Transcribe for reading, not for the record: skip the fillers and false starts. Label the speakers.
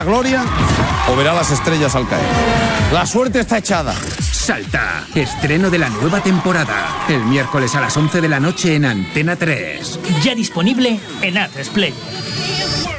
Speaker 1: gloria o verá las estrellas al caer. La suerte está echada.
Speaker 2: Salta, estreno de la nueva temporada. El miércoles a las 11 de la noche en Antena 3.
Speaker 3: Ya disponible en A3 Player.